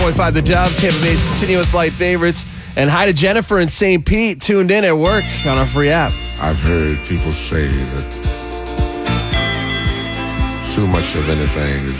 101.5 The Dub, Tampa Bay's continuous light favorites. And hi to Jennifer in St. Pete, tuned in at work on our free app. I've heard people say that too much of anything is